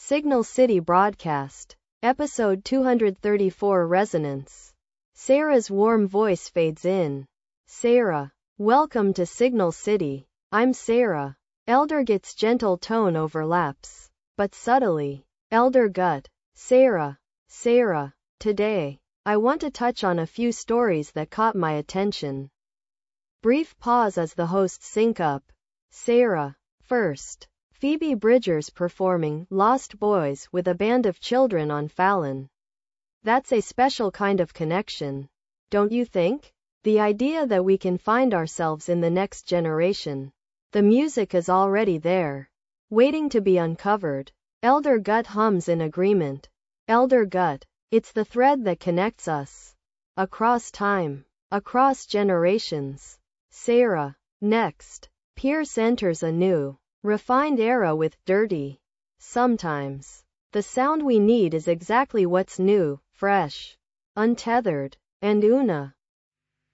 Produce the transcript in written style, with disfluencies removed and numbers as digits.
Signal City Broadcast. Episode 234 Resonance. Sarah's warm voice fades in. Sarah. Welcome to Signal City. I'm Sarah. Elder Gut's gentle tone overlaps, but subtly. Elder Gut. Sarah. Sarah. Today, I want to touch on a few stories that caught my attention. Brief pause as the hosts sync up. Sarah. First. Phoebe Bridgers performing Lost Boys with a band of children on Fallon. That's a special kind of connection, don't you think? The idea that we can find ourselves in the next generation. The music is already there, waiting to be uncovered. Elder Gut hums in agreement. Elder Gut. It's the thread that connects us. Across time. Across generations. Sarah. Next. Pierce enters a new, refined era with Dirty. Sometimes, the sound we need is exactly what's new, fresh, untethered. And Una.